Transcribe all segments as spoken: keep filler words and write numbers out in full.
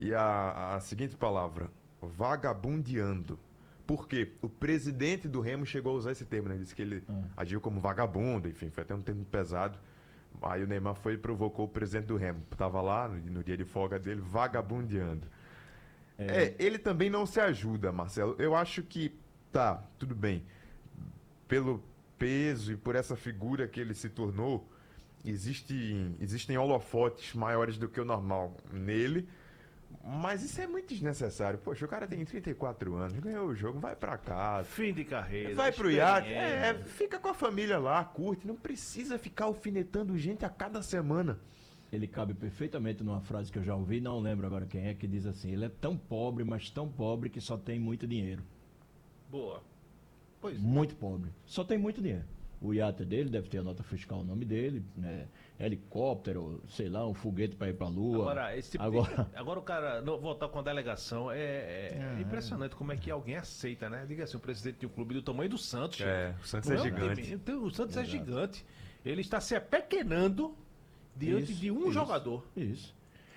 E a, a seguinte palavra, vagabundeando. Por quê? O presidente do Remo chegou a usar esse termo, né? Disse que ele Hum. agiu como vagabundo, enfim, foi até um termo pesado. Aí o Neymar foi e provocou o presidente do Remo. Tava lá no, no dia de folga dele, vagabundeando. É, ele também não se ajuda, Marcelo. Eu acho que, tá, tudo bem. Pelo peso e por essa figura que ele se tornou, existe, existem holofotes maiores do que o normal nele. Mas isso é muito desnecessário. Poxa, o cara tem trinta e quatro anos, ganhou o jogo, vai pra casa. Fim de carreira. Vai pro iate, é, experiência. fica com a família lá, curte. Não precisa ficar alfinetando gente a cada semana. Ele cabe perfeitamente numa frase que eu já ouvi, não lembro agora quem é, que diz assim: ele é tão pobre, mas tão pobre que só tem muito dinheiro. Boa. Pois é. Muito pobre. Só tem muito dinheiro. O iate dele deve ter a nota fiscal o nome dele, né? Helicóptero, sei lá, um foguete para ir para a Lua. Agora, esse tipo Agora... de... Agora o cara não, voltar com a delegação é, é- é impressionante como é que alguém aceita, né? Diga assim, o presidente de um clube do tamanho do Santos. É, gente. o Santos Não é um gigante. time, então, o Santos é Exato. gigante. Ele está se apequenando diante Isso, de um isso, jogador. Isso.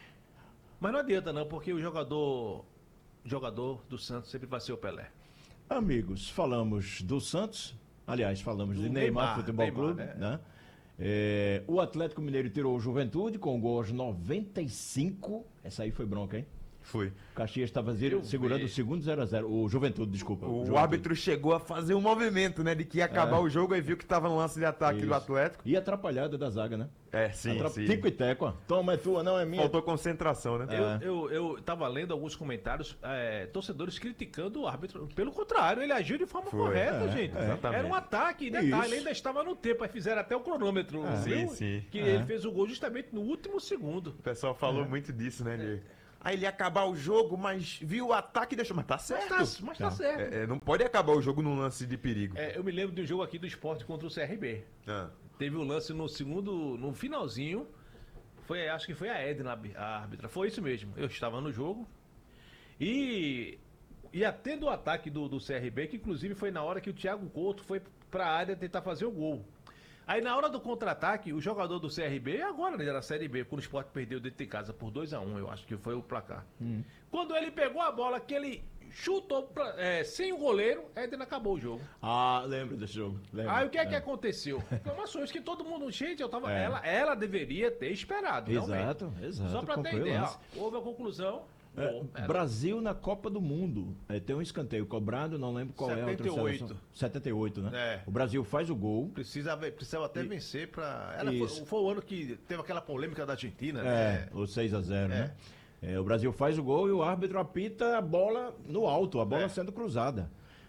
Mas não adianta não, porque o jogador, jogador do Santos sempre vai ser o Pelé. Amigos, falamos do Santos, aliás, falamos Do de Neymar, Neymar, Futebol Neymar, Clube, né? né? É, o Atlético Mineiro tirou o Juventude com gol aos noventa e cinco. Essa aí foi bronca, hein? Foi. O Caxias estava Eu segurando vi. o segundo zero a zero. O Juventude, desculpa. O, Juventude. árbitro chegou a fazer um movimento, né? De que ia acabar É. o jogo e viu que tava no lance de ataque Isso. do Atlético. E atrapalhada da zaga, né? É, sim, Atra- sim. Tico e teco, ó. Toma, é tua, não é minha. Faltou concentração, né? É. Eu, eu, eu tava lendo alguns comentários, é, torcedores criticando o árbitro. Pelo contrário, ele agiu de forma Foi. correta, É, gente. exatamente. Era um ataque, detalhe, Isso. ele ainda estava no tempo, aí fizeram até o cronômetro, É. viu? Sim, sim. Que É. ele fez o gol justamente no último segundo. O pessoal falou muito disso, né? De... Aí ele ia acabar o jogo, mas viu o ataque e deixou. Mas tá Mas certo. tá, mas tá Tá. certo. É, é, não pode acabar o jogo num lance de perigo. É, eu me lembro de um jogo aqui do esporte contra o C R B. Ah. Teve um lance no segundo, no finalzinho. Foi, acho que foi a Edna, a árbitra. Foi isso mesmo. Eu estava no jogo. E ia tendo o ataque do, do C R B, que inclusive foi na hora que o Thiago Couto foi pra área tentar fazer o gol. Aí na hora do contra-ataque, o jogador do C R B, agora né, era a Série B, quando o Sport perdeu dentro de casa por dois a um, eu acho que foi o placar. Quando ele pegou a bola, que ele chutou pra- é, sem o goleiro, Edna acabou o jogo. Ah, lembro desse jogo. Lembro. Aí o que é que aconteceu? Informações que todo mundo. Gente, eu tava. É. Ela, ela deveria ter esperado. Exato, realmente. exato, Só pra ter concluiu o ideia. lance. ó, Houve a conclusão. É, gol. Ela- Brasil na Copa do Mundo. É, tem um escanteio cobrado, não lembro qual é a outra setenta e oito. seleção. setenta e oito, né? É. O Brasil faz o gol. Precisa, precisava até E- vencer pra. Ela Isso. foi, foi o ano que teve aquela polêmica da Argentina, É, né? o seis a zero, É. né? É, o Brasil faz o gol e o árbitro apita a bola no alto, a bola É. sendo cruzada.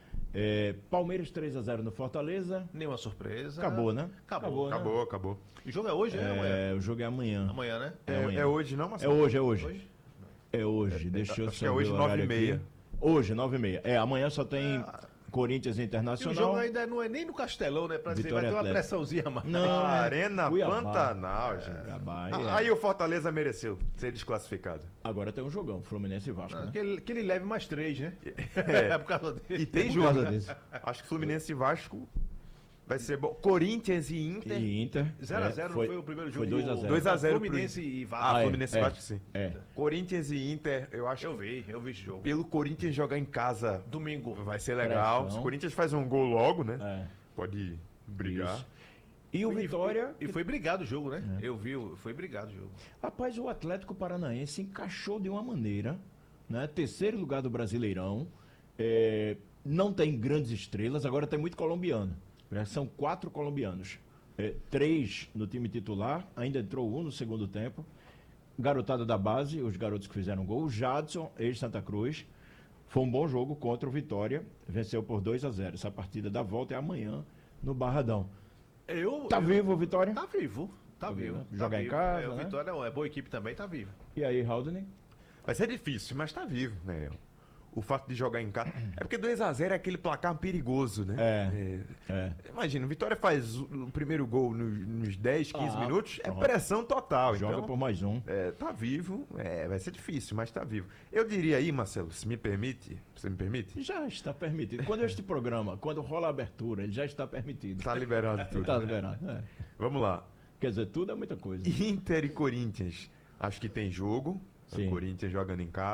É, Palmeiras três a zero no Fortaleza. Nenhuma surpresa. Acabou, né? Acabou. Acabou, né? Acabou, acabou. O jogo é hoje, né? Amanhã. É, o jogo é amanhã. Amanhã, né? É, amanhã. é hoje, não, É Marcelo? hoje, é hoje. Hoje? É hoje, deixa eu acho que é só ver hoje, o nove horário e meia. aqui. Hoje, nove e meia. É, amanhã só tem Corinthians E o Internacional. jogo ainda não é nem no Castelão, né? Pra dizer, vai Vitória ter uma Atlético. pressãozinha a mais. Não, Ah, é Arena Cuiabá. Pantanal, gente. Cuiabá, Ah, é. Aí o Fortaleza mereceu ser desclassificado. Agora tem um jogão, Fluminense e Vasco, né? Que ele, que ele leve mais três, né? É. É por causa dele. E tem Por jogo. causa né? disso. Acho que Fluminense e Vasco vai ser bom. Corinthians e Inter. E Inter. zero a zero é, foi, foi o primeiro jogo. Foi dois a zero. dois a zero Fluminense pro- e Vasco. Ah, Ah, é, Fluminense e é. Vasco sim. É. Corinthians e Inter, eu acho Eu que vi, eu vi esse jogo. pelo Corinthians jogar em casa Domingo. vai ser legal. Pressão. Se o Corinthians faz um gol logo, né? É. Pode brigar. Isso. E o E- Vitória. E, foi brigado o jogo, né? É. Eu vi, foi brigado o jogo. Rapaz, o Atlético Paranaense encaixou de uma maneira, né? Terceiro lugar do Brasileirão. É, não tem grandes estrelas, agora tem muito colombiano. né? São quatro colombianos. É, três no time titular, ainda entrou um no segundo tempo. Garotada da base, os garotos que fizeram gol. O Jadson, ex-Santa Cruz. Foi um bom jogo contra o Vitória. Venceu por dois a zero. Essa partida da volta é amanhã no Barradão. Eu, Tá eu- vivo o Vitória? Tá vivo. Tá, Tá vivo, vivo. né? Tá Jogar em vivo. casa, É, o né? Vitória é boa equipe também, tá vivo. E aí, Haldane? Vai ser difícil, mas tá vivo, né? O fato de jogar em casa. É porque dois a zero é aquele placar perigoso, né? É. É. É. Imagina, o Vitória faz o o primeiro gol nos, nos dez, quinze Ah, minutos, é ah. pressão total. Joga então, por mais um. é, tá vivo, é, vai ser difícil, mas tá vivo. Eu diria aí, Marcelo, se me permite, você me permite? Já está permitido. Quando este programa, quando rola a abertura, ele já está permitido. Tá liberado tudo. Tá liberado. É. Vamos lá. Quer dizer, tudo é muita coisa. Inter e Corinthians, acho que tem jogo. Sim. O Corinthians jogando em casa.